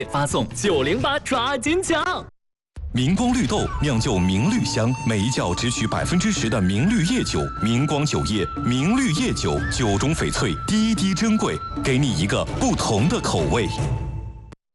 发送908抓紧抢。 明光绿豆酿就明绿香，每一窖只取10%的明绿叶酒。明光酒业明绿叶酒，酒中翡翠，滴滴珍贵，给你一个不同的口味。